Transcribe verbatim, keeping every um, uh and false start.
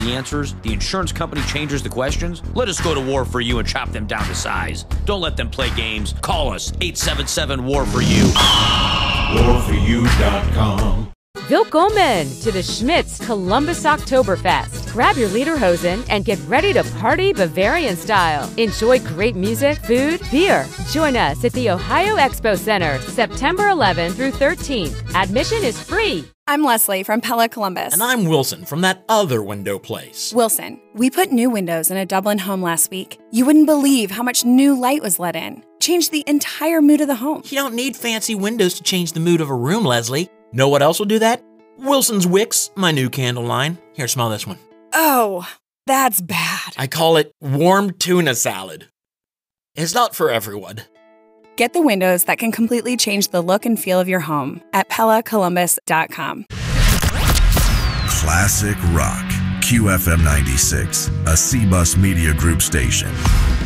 the answers, the insurance company changes the questions. Let us go to war for you and chop them down to size. Don't let them play games. Call us, eight seven seven, war for you. war for you dot com. Willkommen to the Schmitz Columbus Oktoberfest. Grab your lederhosen and get ready to party Bavarian style. Enjoy great music, food, beer. Join us at the Ohio Expo Center, September eleventh through thirteenth. Admission is free. I'm Leslie from Pella Columbus. And I'm Wilson from that other window place. Wilson, we put new windows in a Dublin home last week. You wouldn't believe how much new light was let in. Changed the entire mood of the home. You don't need fancy windows to change the mood of a room, Leslie. Know what else will do that? Wilson's Wicks, my new candle line. Here, smell this one. Oh, that's bad. I call it warm tuna salad. It's not for everyone. Get the windows that can completely change the look and feel of your home at Pella Columbus dot com. Classic Rock, Q F M ninety-six, a C-Bus Media Group station.